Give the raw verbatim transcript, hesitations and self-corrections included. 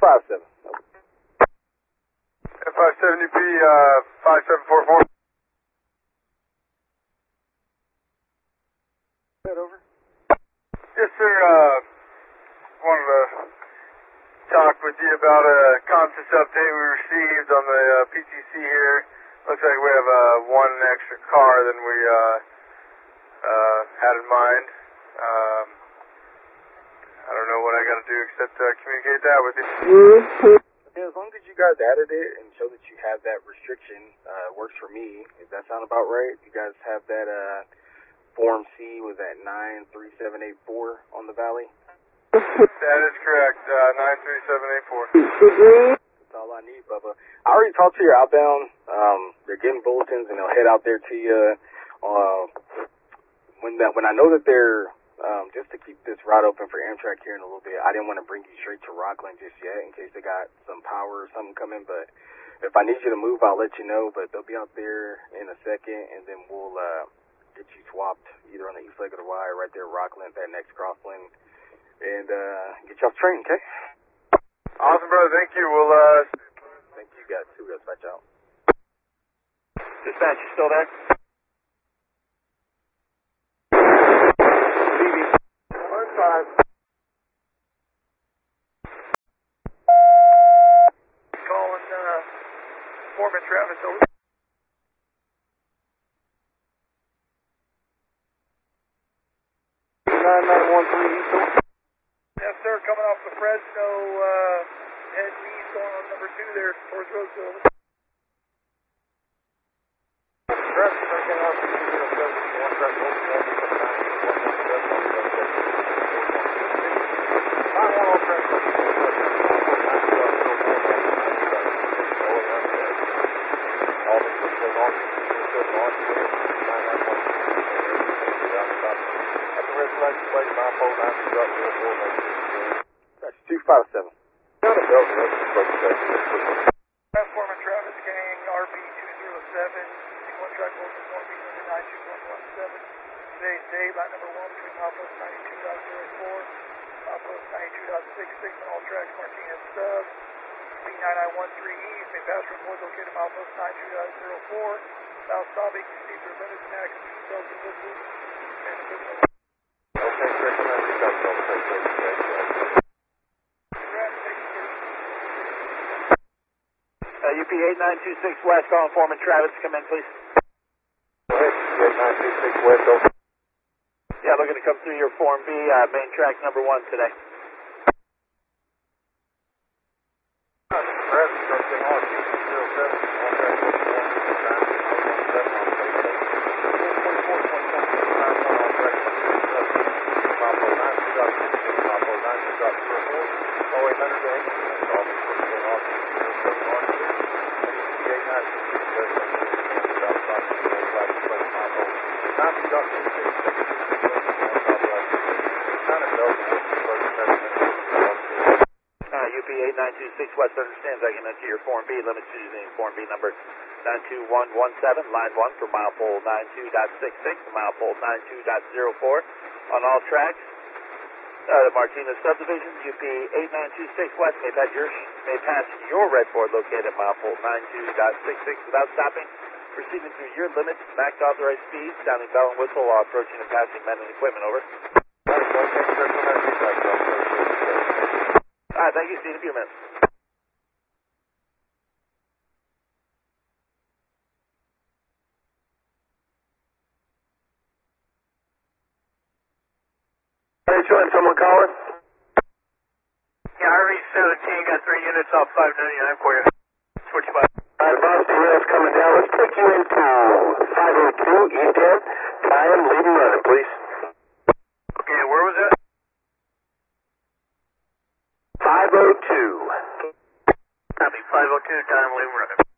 five seven. F five seventy P, uh, five seven four four. Head over. Yes, sir, uh, wanted to talk with you about a consensus update we received on the uh, P T C here. Looks like we have uh, one extra car than we uh, uh, had in mind. Um, I don't know what I got to do except uh, communicate that with you. Yeah, as long as you guys added it and show that you have that restriction, uh, works for me. Does that sound about right? You guys have that uh, Form C was at nine three seven eight four on the Valley? That is correct, uh, nine three seven eight four. That's all I need, Bubba. I already talked to your outbound. Um, they're getting bulletins and they'll head out there to you. Uh, when that, when I know that they're, um, just to keep this route open for Amtrak here in a little bit, I didn't want to bring you straight to Rockland just yet in case they got some power or something coming, but if I need you to move, I'll let you know, but they'll be out there in a second, and then we'll, uh, get you swapped either on the east leg of the Y or right there at Rockland, that next crosswind, and, uh, get you off train, okay? Awesome, brother. Thank you. We'll, uh... Thank you, guys. Two guys, dispatch out. Dispatch, you still there? One five. Calling, uh, Foreman Travis over. nine nine one three East. Yes, sir. Coming off the Fresno, uh, heading east going on number two there towards Roseville. That's two five seven. Foreman Travis Gang, R P two zero seven, one track local one B number nine two one one seven. Today's day, line number one between milepost ninety-two point zero four, milepost ninety-two point six six on all tracks, Martinez sub. B nine nine one three East, a pass report located milepost ninety-two point zero four. South stopping, proceed to limits and access to self delivery. And the Okay, great. Uh, U P eight nine two six West, calling Foreman Travis. Come in, please. Go ahead. eight nine two six West, over. Yeah, looking to come through your Form B, uh, main track number one today. Uh, U P eight nine two six West understands I can enter your Form B, limits using Form B number nine two one one seven, line one for mile pole ninety-two point six six to mile pole ninety-two point zero four on all tracks. Uh, the Martinez subdivision, U P eight nine two six West may pass your, may pass your red board located at mile pole ninety-two point six six without stopping, proceeding through your limits, max authorized speed, sounding bell and whistle while approaching and passing men and equipment, over. Alright, thank you, see you in a few minutes. Hey, John, someone calling? Yeah, R V seventeen got three units off five ninety-nine for you. forty-five. Alright, Boss, the rail's coming down. Let's take you into five oh two East End. Time, lead and running, please. Okay, where was that? five oh two. Copy, five oh two, time, leave running.